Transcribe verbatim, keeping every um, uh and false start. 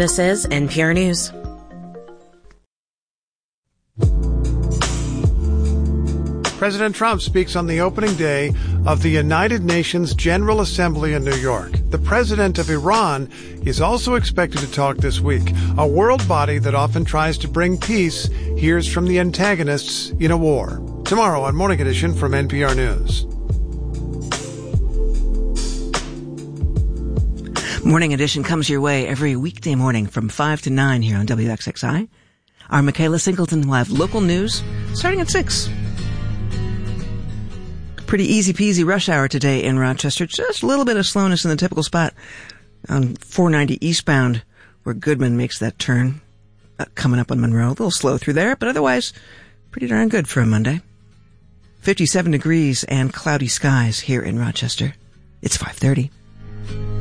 This is N P R News. President Trump speaks on the opening day of the United Nations General Assembly in New York. The president of Iran is also expected to talk this week. A world body that often tries to bring peace hears from the antagonists in a war. Tomorrow on Morning Edition from N P R News. Morning Edition comes your way every weekday morning from five to nine here on W X X I. Our Michaela Singleton will have local news starting at six. Pretty easy peasy rush hour today in Rochester. Just a little bit of slowness in the typical spot on four ninety eastbound where Goodman makes that turn. Uh, coming up on Monroe. A little slow through there, but otherwise pretty darn good for a Monday. fifty-seven degrees and cloudy skies here in Rochester. It's five thirty.